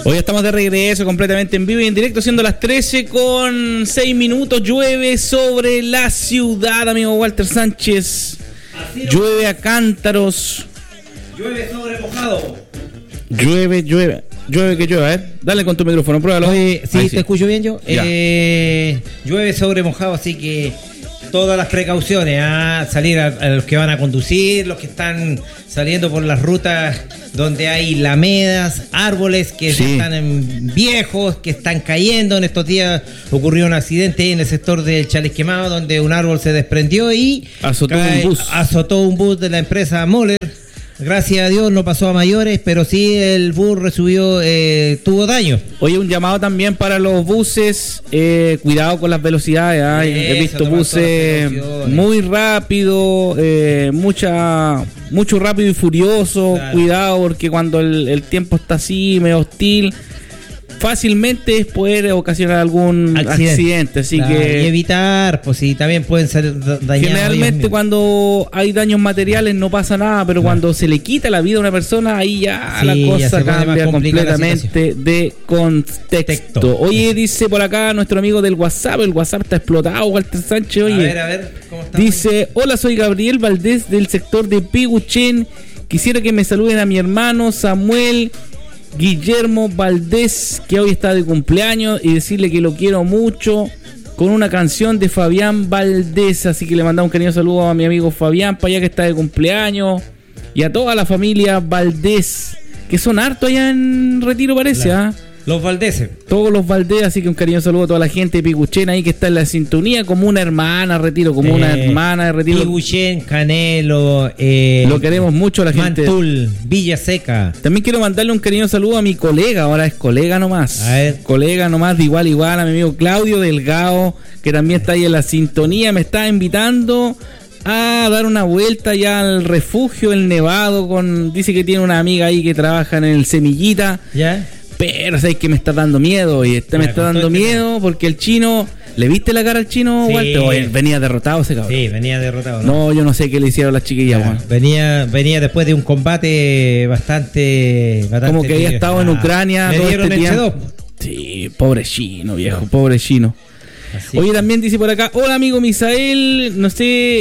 Hoy estamos de regreso completamente en vivo y en directo, siendo las 13:06. Llueve sobre la ciudad, amigo Walter Sánchez. Llueve a cántaros. Llueve sobre mojado. Llueve que llueve. A ver, dale con tu micrófono, pruébalo. Sí, ahí te escucho bien yo. Llueve sobre mojado, así que todas las precauciones a salir a los que van a conducir, los que están saliendo por las rutas donde hay lamedas, árboles que están viejos, que están cayendo. En estos días ocurrió un accidente en el sector del Chales Quemado, donde un árbol se desprendió y azotó un bus de la empresa Moller. Gracias a Dios no pasó a mayores, pero sí el bus tuvo daño. Oye, un llamado también para los buses, cuidado con las velocidades. He visto buses muy rápido, mucho rápido y furioso. Claro. Cuidado, porque cuando el tiempo está así, medio hostil, fácilmente puede ocasionar algún accidente, así que... Y evitar, pues sí, también pueden ser dañados. Generalmente cuando hay daños materiales no pasa nada, pero cuando se le quita la vida a una persona, ahí ya la cosa cambia completamente de contexto. Oye, dice por acá nuestro amigo del WhatsApp, el WhatsApp está explotado, Walter Sánchez, oye. A ver, ¿cómo está? Dice, hola, soy Gabriel Valdés del sector de Piguchen, quisiera que me saluden a mi hermano Samuel Guillermo Valdés, que hoy está de cumpleaños, y decirle que lo quiero mucho con una canción de Fabián Valdés. Así que le mandamos un cariñoso saludo a mi amigo Fabián, para allá que está de cumpleaños, y a toda la familia Valdés, que son harto allá en Retiro, parece, Los Valdeses. Todos los Valdés, así que un cariñoso saludo a toda la gente de Piguchen ahí que está en la sintonía, como una hermana Retiro, una hermana de Retiro. Piguchen, Canelo, lo queremos mucho a la gente. Mantul, Villa Seca. También quiero mandarle un cariñoso saludo a mi colega, ahora es colega nomás. A ver. Colega nomás, de igual a igual, a mi amigo Claudio Delgado, que también está ahí en la sintonía, me está invitando a dar una vuelta ya al refugio El Nevado, dice que tiene una amiga ahí que trabaja en el Semillita. ¿Ya? Pero sabes que me está dando miedo, y me está dando miedo porque el chino, ¿le viste la cara al chino, sí. Walter? Oye, venía derrotado ese cabrón. Sí, venía derrotado. No, yo no sé qué le hicieron las chiquillas, bueno. Venía después de un combate bastante como que había estado en Ucrania. Le dieron el C2. Sí, pobre chino, viejo, pobre chino. Así. Oye, también dice por acá, hola amigo Misael, no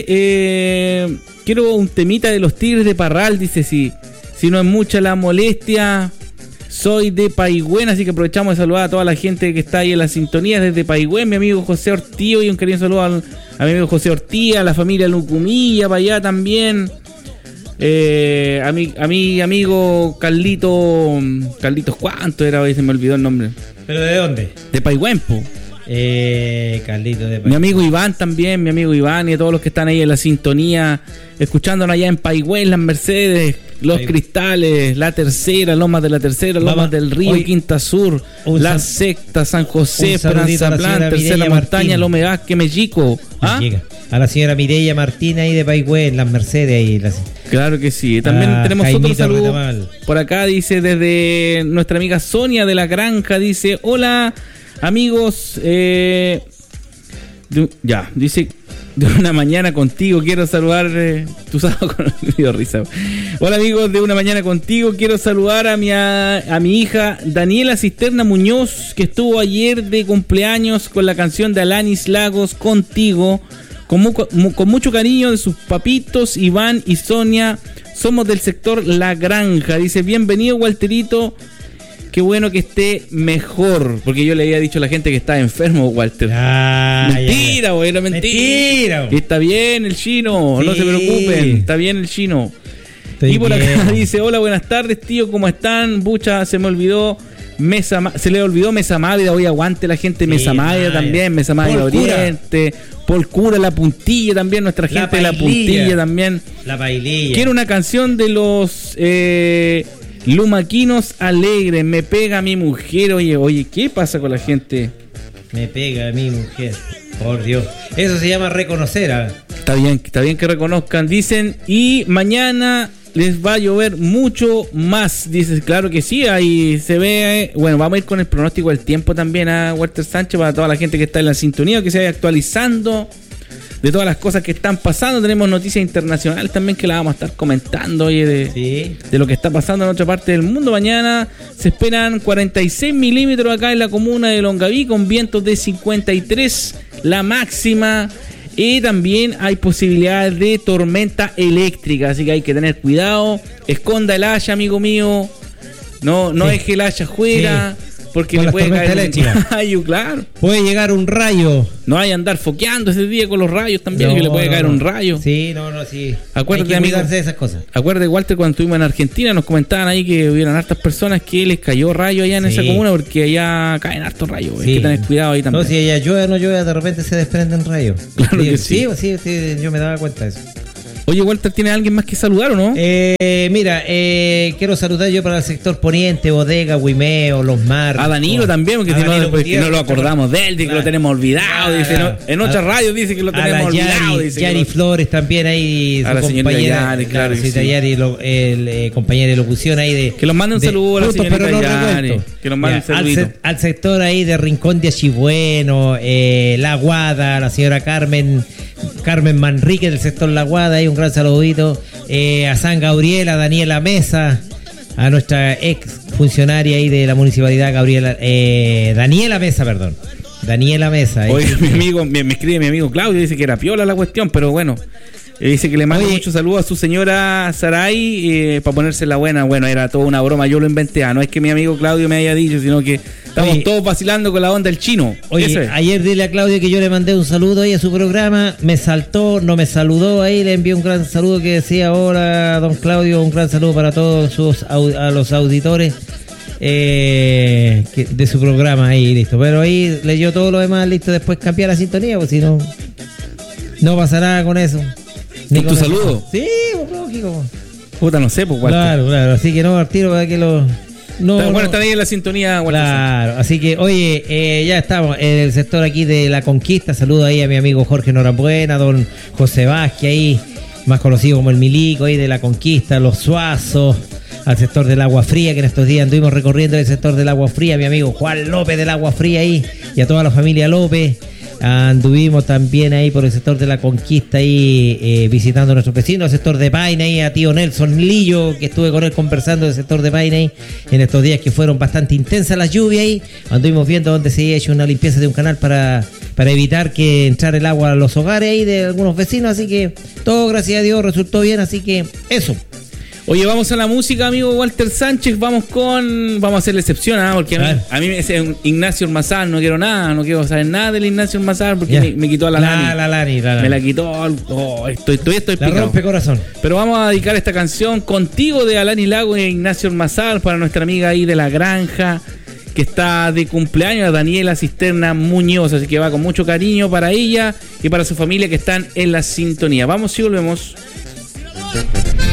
sé, quiero un temita de los Tigres de Parral, dice, si no es mucha la molestia. Soy de Paigüen, así que aprovechamos de saludar a toda la gente que está ahí en la sintonía desde Paigüen, mi amigo José Ortiz, y un cariño saludo a mi amigo José Ortiz, a la familia Lucumilla, para allá también, a mi amigo Carlitos, ¿cuánto era hoy? Se me olvidó el nombre. ¿Pero de dónde? De Paigüen, po. Carlito de Paigüen. Mi amigo Iván también, y a todos los que están ahí en la sintonía, escuchándonos allá en Paigüen, Las Mercedes, Los Cristales, La Tercera, Lomas de la Tercera, Lomas del Río, Quinta Sur, La Secta, San José, Esperanza Plan, Tercera Montaña, Lome Vázquez, Mellico. A la señora Mireya Martín ahí de Paigüen, Las Mercedes ahí. Claro que sí. También tenemos otro saludo por acá, dice desde nuestra amiga Sonia de la Granja, dice, hola amigos, dice, de una mañana contigo quiero saludar, tú sabes, me dio risa. Hola amigos, de una mañana contigo quiero saludar a mi hija Daniela Cisterna Muñoz, que estuvo ayer de cumpleaños, con la canción de Alanis Lagos, Contigo, con mucho cariño de sus papitos Iván y Sonia, somos del sector La Granja. Dice, bienvenido Walterito, qué bueno que esté mejor, porque yo le había dicho a la gente que estaba enfermo, Walter. Mentira, güey, era mentira. Y está bien el chino, sí. No se preocupen, está bien el chino. Y por acá dice, hola, buenas tardes, tío, ¿cómo están? Bucha, se le olvidó Mesa Mávida, hoy aguante la gente de Mesa Mávida también, Mesa Mávida Oriente, Paul Cura, La Puntilla también, nuestra gente de La Puntilla también. La Paililla. Quiero una canción de los... Lumaquinos Alegres, me pega mi mujer. Oye, ¿qué pasa con la gente? Me pega mi mujer, por Dios. Eso se llama reconocer. Está bien que reconozcan. Dicen, y mañana les va a llover mucho más. Dices, claro que sí, ahí se ve. Bueno, vamos a ir con el pronóstico del tiempo también a Walter Sánchez, para toda la gente que está en la sintonía, que se vaya actualizando. de todas las cosas que están pasando. Tenemos noticias internacionales también que las vamos a estar comentando, oye, de lo que está pasando en otra parte del mundo. Mañana se esperan 46 milímetros acá en la comuna de Longaví, con vientos de 53 la máxima. Y también hay posibilidades de tormenta eléctrica, así que hay que tener cuidado. Esconda el haya, amigo mío. No deje el haya afuera. Sí. Porque le puede caer un rayo, claro. Puede llegar un rayo. No hay que andar foqueando ese día con los rayos también, que le puede caer un rayo. Sí, sí. Acuérdate, hay que cuidarse de esas cosas. Acuérdate, Walter, cuando estuvimos en Argentina, nos comentaban ahí que hubieran hartas personas que les cayó rayo allá en esa comuna, porque allá caen hartos rayos. Sí. Hay que tener cuidado ahí también. No, si allá llueve o no llueve, de repente se desprenden rayos. Claro que sí. Sí, yo me daba cuenta de eso. Oye, Walter, ¿tiene alguien más que saludar o no? Mira, quiero saludar yo para el sector poniente, Bodega, Huimeo, Los Marcos. A Danilo también, porque si no lo acordamos de él, dice que lo tenemos olvidado. Dice, en otras radios dice que lo tenemos olvidado. Yari Flores también ahí, a la señora Yari, claro. Yari, compañera de locución ahí de... Que los mande un saludo a la señora Yari. Que los mande un saludito. Al sector ahí de Rincón de Achibueno, La Guada, la señora Carmen Manrique del sector La Guada, ahí un gran saludito, a San Gabriel, a Daniela Mesa, a nuestra ex funcionaria ahí de la municipalidad, Daniela Mesa. Oye, mi amigo, me escribe mi amigo Claudio, dice que era piola la cuestión, pero bueno, dice que le manda muchos saludos a su señora Saray para ponerse la buena. Bueno, era toda una broma, yo lo inventé. No es que mi amigo Claudio me haya dicho, sino que estamos todos vacilando con la onda del chino. Oye, ayer dile a Claudio que yo le mandé un saludo ahí a su programa, me saltó, no me saludó ahí, le envié un gran saludo que decía: ahora don Claudio, un gran saludo para todos a los auditores de su programa ahí, listo. Pero ahí leyó todo lo demás, listo, después cambiar la sintonía, pues si no pasa nada con eso. ¿Con tu saludo? Sí, lógico. Puta, no sé, pues, Walter. Claro, así que no, al tiro para que lo... Bueno, está ahí en la sintonía, Walter. Claro, así que, oye, ya estamos en el sector aquí de La Conquista. Saludo ahí a mi amigo Jorge Norambuena, don José Vázquez ahí, más conocido como el Milico ahí de La Conquista, Los Suazos, al sector del Agua Fría, que en estos días anduvimos recorriendo el sector del Agua Fría, mi amigo Juan López del Agua Fría ahí, y a toda la familia López. Anduvimos también ahí por el sector de La Conquista ahí visitando a nuestros vecinos, el sector de Paine ahí, a tío Nelson Lillo, que estuve con él conversando del sector de Paine ahí en estos días que fueron bastante intensas las lluvias ahí. Anduvimos viendo dónde se había hecho una limpieza de un canal para evitar que entrara el agua a los hogares ahí de algunos vecinos, así que todo, gracias a Dios, resultó bien, así que eso. Oye, vamos a la música, amigo Walter Sánchez. Vamos a hacer la excepción, porque a mí me dice Ignacio Ormazal, no quiero saber nada del Ignacio Ormazal porque me quitó a la Lani. Me la quitó. Estoy la rompe corazón. Pero vamos a dedicar esta canción Contigo de Alani Lago e Ignacio Ormazal para nuestra amiga ahí de La Granja, que está de cumpleaños, a Daniela Cisterna Muñoz. Así que va con mucho cariño para ella y para su familia que están en la sintonía. Vamos y volvemos.